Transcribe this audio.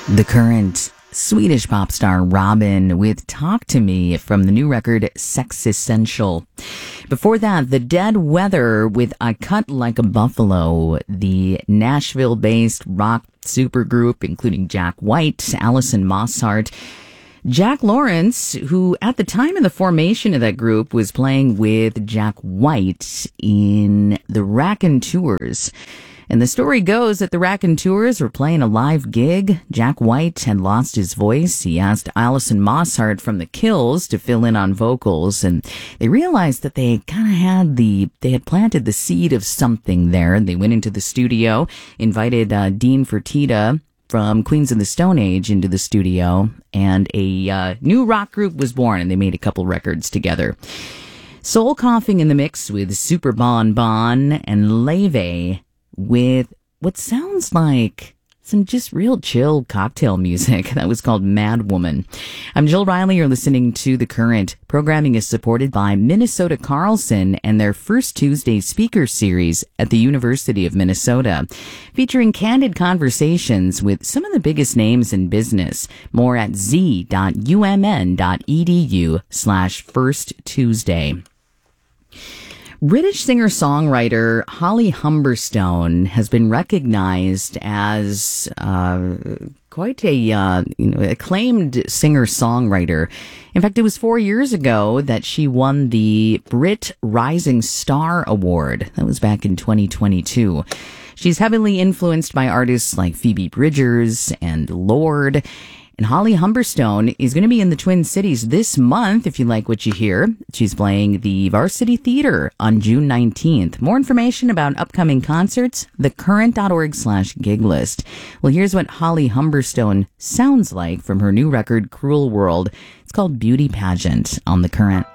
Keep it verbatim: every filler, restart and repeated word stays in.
The Current, Swedish pop star Robin with Talk to Me from the new record Sex Essential. Before that, The Dead Weather with I Cut Like a Buffalo, the Nashville-based rock supergroup including Jack White, Alison Mosshart, Jack Lawrence, who at the time of the formation of that group was playing with Jack White in the Raconteurs. And the story goes that the Raconteurs were playing a live gig. Jack White had lost his voice. He asked Alison Mosshart from The Kills to fill in on vocals, and they realized that they kind of had the, they had planted the seed of something there. And they went into the studio, invited uh, Dean Fertitta from Queens of the Stone Age into the studio, and a uh, new rock group was born, and they made a couple records together. Soul Coughing in the mix with Super Bon Bon and Leve with what sounds like some just real chill cocktail music. That was called Mad Woman. I'm Jill Riley. You're listening to The Current. Programming is supported by Minnesota Carlson and their First Tuesday speaker series at the University of Minnesota, featuring candid conversations with some of the biggest names in business. More at z.umn.edu slash First Tuesday. British singer-songwriter Holly Humberstone has been recognized as uh, quite a uh, you know, acclaimed singer-songwriter. In fact, it was four years ago that she won the Brit Rising Star Award. That was back in twenty twenty-two. She's heavily influenced by artists like Phoebe Bridgers and Lorde. And Holly Humberstone is going to be in the Twin Cities this month, if you like what you hear. She's playing the Varsity Theater on June nineteenth. More information about upcoming concerts, thecurrent.org slash gig list. Well, here's what Holly Humberstone sounds like from her new record, Cruel World. It's called Beauty Pageant on The Current.